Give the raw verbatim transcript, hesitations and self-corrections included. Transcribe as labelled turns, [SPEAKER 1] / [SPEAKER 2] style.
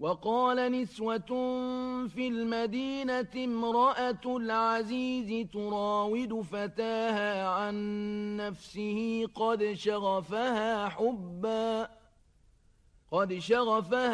[SPEAKER 1] وقال نسوة في المدينة امرأة العزيز تراود فتاها عن نفسه قد شغفها حبا قد شغفها